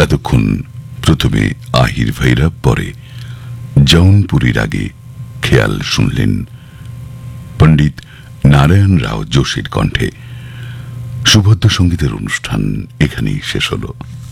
এতক্ষণ প্রথমে আহির ভৈরব, পরে জৌনপুরীর আগে খেয়াল শুনলেন পণ্ডিত নারায়ণ রাও যোশীর কণ্ঠে। সুবদ্ধ সঙ্গীতের অনুষ্ঠান এখানেই শেষ হল।